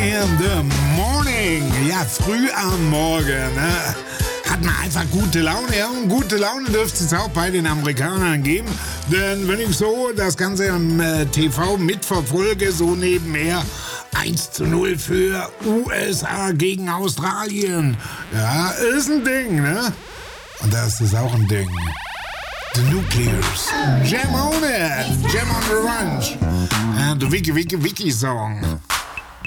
in the morning. Ja, früh am Morgen. Ne? Hat man einfach gute Laune. Ja, und gute Laune dürfte es auch bei den Amerikanern geben. Denn wenn ich so das Ganze im TV mitverfolge, so nebenher, 1:0 für USA gegen Australien. Ja, ist ein Ding, ne? Und das ist auch ein Ding. The Nuclears. Jam on it. Jam on the Ranch. And the Wiki Wiki Wiki Song.